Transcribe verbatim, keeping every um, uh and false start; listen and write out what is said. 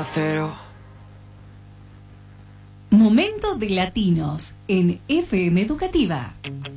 cero. Momento de latinos en F M Educativa.